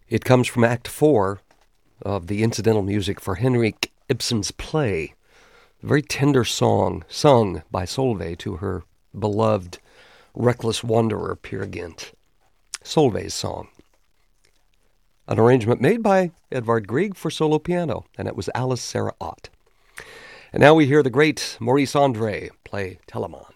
It comes from Act 4 of the incidental music for Henrik Ibsen's play. A very tender song sung by Solveig to her beloved reckless wanderer, Peer Gynt. Solveig's song. An arrangement made by Edvard Grieg for solo piano, and it was Alice Sarah Ott. And now we hear the great Maurice Andre play Telemann.